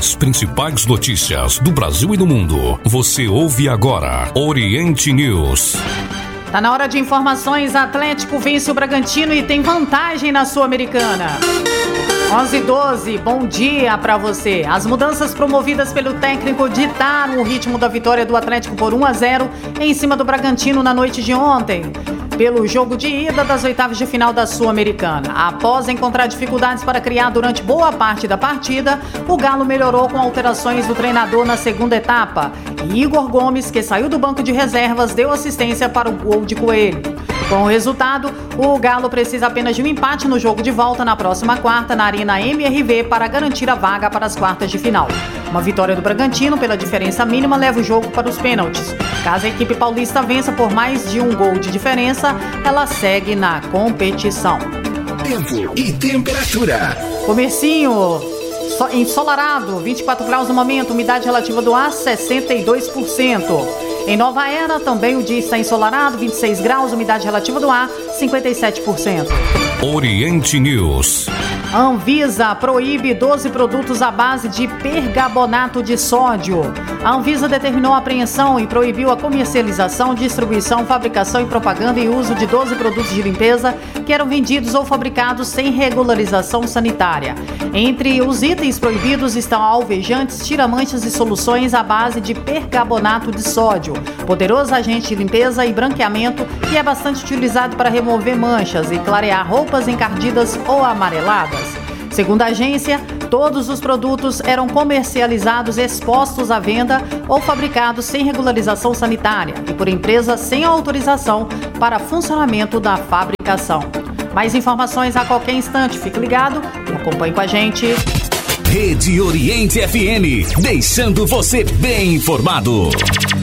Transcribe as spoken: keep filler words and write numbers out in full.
As principais notícias do Brasil e do mundo. Você ouve agora Oriente News. Tá na hora de informações. Atlético vence o Bragantino e tem vantagem na Sul-Americana. onze e doze, bom dia pra você. As mudanças promovidas pelo técnico ditaram o ritmo da vitória do Atlético por um a zero em cima do Bragantino na noite de ontem, pelo jogo de ida das oitavas de final da Sul-Americana. Após encontrar dificuldades para criar durante boa parte da partida, o Galo melhorou com alterações do treinador na segunda etapa. E Igor Gomes, que saiu do banco de reservas, deu assistência para o gol de Coelho. Com o resultado, o Galo precisa apenas de um empate no jogo de volta na próxima quarta na Arena M R V para garantir a vaga para as quartas de final. Uma vitória do Bragantino pela diferença mínima leva o jogo para os pênaltis. Caso a equipe paulista vença por mais de um gol de diferença, ela segue na competição. Tempo e temperatura. Comercinho ensolarado, vinte e quatro graus no momento, umidade relativa do ar sessenta e dois por cento. Em Nova Era, também o dia está ensolarado, vinte e seis graus, umidade relativa do ar cinquenta e sete por cento. Oriente News. Anvisa proíbe doze produtos à base de pergabonato de sódio. A Anvisa determinou a apreensão e proibiu a comercialização, distribuição, fabricação e propaganda e uso de doze produtos de limpeza que eram vendidos ou fabricados sem regularização sanitária. Entre os itens proibidos estão alvejantes, tiramanchas e soluções à base de pergabonato de sódio, poderoso agente de limpeza e branqueamento que é bastante utilizado para remover manchas e clarear roupas encardidas ou amareladas. Segundo a agência, todos os produtos eram comercializados expostos à venda ou fabricados sem regularização sanitária e por empresas sem autorização para funcionamento da fabricação. Mais informações a qualquer instante. Fique ligado e acompanhe com a gente. Rede Oriente F M, deixando você bem informado.